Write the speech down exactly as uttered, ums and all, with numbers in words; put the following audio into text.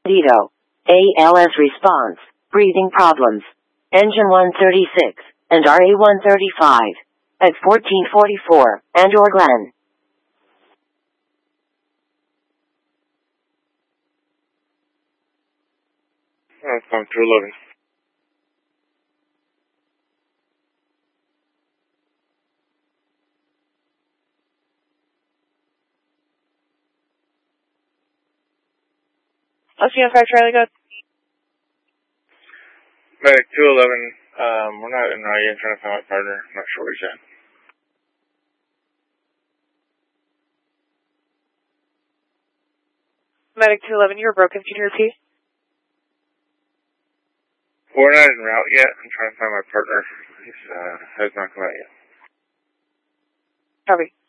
Dito. A L S response. Breathing problems. Engine one thirty-six and R A one thirty-five. At fourteen forty-four, Andor Glen. Platform two eleven. Let's see on five Charlie, go. Medic two eleven, um, we're not in right yet, trying to find my partner. I'm not sure where he's at. Medic two eleven, you were broken. Can you repeat? We're not en route yet. I'm trying to find my partner. He's, uh, has not come out yet. Copy.